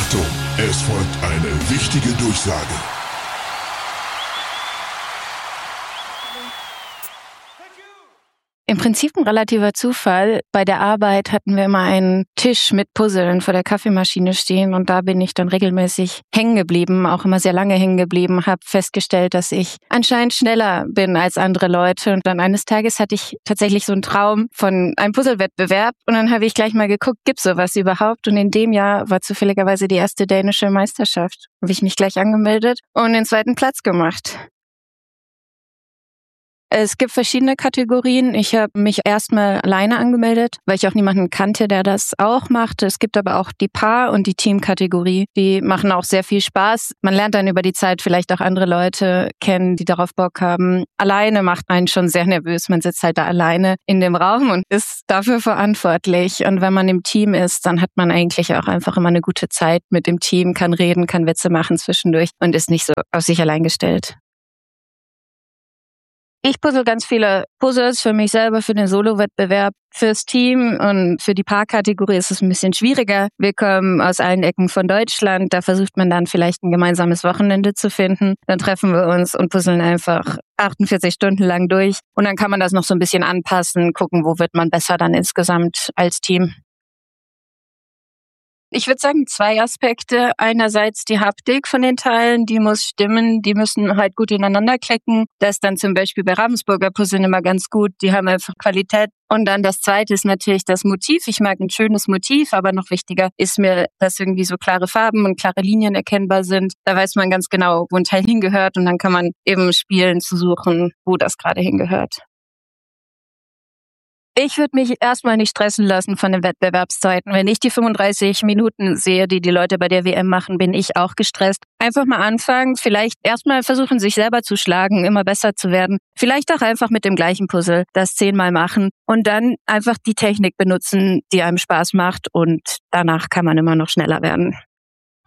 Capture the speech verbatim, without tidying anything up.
Achtung, es folgt eine wichtige Durchsage. Im Prinzip ein relativer Zufall. Bei der Arbeit hatten wir immer einen Tisch mit Puzzeln vor der Kaffeemaschine stehen und da bin ich dann regelmäßig hängen geblieben, auch immer sehr lange hängen geblieben, habe festgestellt, dass ich anscheinend schneller bin als andere Leute und dann eines Tages hatte ich tatsächlich so einen Traum von einem Puzzlewettbewerb und dann habe ich gleich mal geguckt, gibt's sowas überhaupt? Und in dem Jahr war zufälligerweise die erste dänische Meisterschaft. Habe ich mich gleich angemeldet und den zweiten Platz gemacht. Es gibt verschiedene Kategorien. Ich habe mich erstmal alleine angemeldet, weil ich auch niemanden kannte, der das auch macht. Es gibt aber auch die Paar- und die Teamkategorie. Die machen auch sehr viel Spaß. Man lernt dann über die Zeit vielleicht auch andere Leute kennen, die darauf Bock haben. Alleine macht einen schon sehr nervös. Man sitzt halt da alleine in dem Raum und ist dafür verantwortlich. Und wenn man im Team ist, dann hat man eigentlich auch einfach immer eine gute Zeit mit dem Team, kann reden, kann Witze machen zwischendurch und ist nicht so auf sich allein gestellt. Ich puzzle ganz viele Puzzles für mich selber, für den Solo-Wettbewerb, fürs Team und für die Paarkategorie ist es ein bisschen schwieriger. Wir kommen aus allen Ecken von Deutschland, da versucht man dann vielleicht ein gemeinsames Wochenende zu finden. Dann treffen wir uns und puzzeln einfach achtundvierzig Stunden lang durch und dann kann man das noch so ein bisschen anpassen, gucken, wo wird man besser dann insgesamt als Team. Ich würde sagen, zwei Aspekte. Einerseits die Haptik von den Teilen, die muss stimmen, die müssen halt gut ineinander klicken. Das ist dann zum Beispiel bei Ravensburger Puzzeln immer ganz gut, die haben einfach Qualität. Und dann das Zweite ist natürlich das Motiv. Ich mag ein schönes Motiv, aber noch wichtiger ist mir, dass irgendwie so klare Farben und klare Linien erkennbar sind. Da weiß man ganz genau, wo ein Teil hingehört und dann kann man eben spielen zu suchen, wo das gerade hingehört. Ich würde mich erstmal nicht stressen lassen von den Wettbewerbszeiten. Wenn ich die fünfunddreißig Minuten sehe, die die Leute bei der W M machen, bin ich auch gestresst. Einfach mal anfangen, vielleicht erstmal versuchen, sich selber zu schlagen, immer besser zu werden. Vielleicht auch einfach mit dem gleichen Puzzle das zehnmal machen und dann einfach die Technik benutzen, die einem Spaß macht und danach kann man immer noch schneller werden.